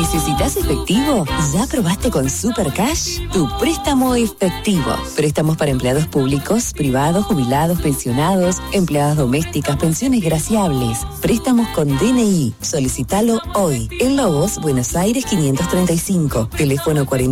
¿Necesitas efectivo? ¿Ya probaste con Super Cash? Tu préstamo efectivo. Préstamos para empleados públicos, privados, jubilados, pensionados, empleadas domésticas, pensiones graciables. Préstamos con DNI. Solicítalo hoy. En Lobos, Buenos Aires 535. Teléfono 40.